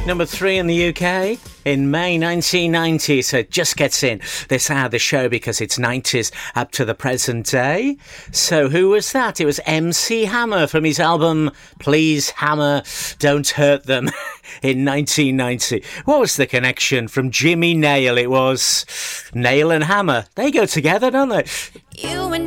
Number 3 in the UK in May 1990, so it just gets in this hour of the show because it's 90s up to the present day. So who was that? It was MC Hammer from his album Please Hammer, Don't Hurt Them in 1990. What was the connection? From Jimmy Nail, it was Nail and Hammer. They go together, don't they? You and